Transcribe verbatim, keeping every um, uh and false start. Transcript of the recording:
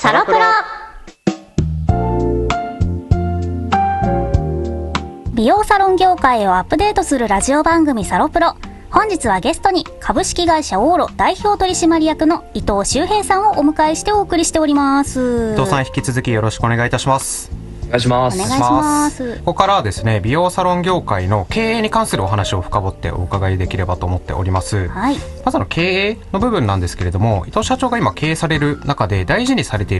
サロプロ。美容サロン業界をアップデートするラジオ番組サロプロ。本日はゲストに株式会社オーロ代表取締役の伊藤修平さんをお迎えしてお送りしております。 伊藤さん、引き続きよろしくお願いいたします。 お願いします。 お願いします。 ここからはですね、美容サロン業界の経営に関するお話を深掘ってお伺いできればと思っております。 はい、 まずの経営の部分なんですけれども、伊藤社長が今経営される中で大事にされている